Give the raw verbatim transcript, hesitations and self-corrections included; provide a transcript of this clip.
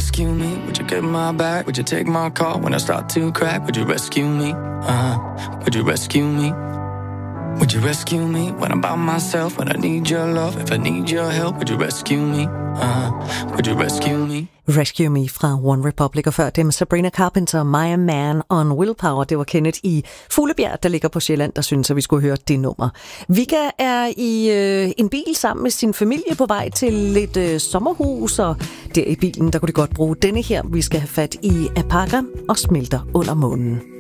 rescue me? Would you get my back? Would you take my call when I start to crack? Would you rescue me? Uh-huh. Would you rescue me? Would you rescue me when I'm by myself? When I need your love, if I need your help, would you rescue me? Uh-huh. Would you rescue me? Rescue Me fra One Republic, og før dem Sabrina Carpenter, My Man on Willpower. Det var Kenneth i Fuglebjerg, der ligger på Sjælland, der synes, at vi skulle høre det nummer. Vika er i øh, en bil sammen med sin familie på vej til et øh, sommerhus, og der i bilen, der kunne de godt bruge denne her. Vi skal have fat i Apaka og Smelter under månen.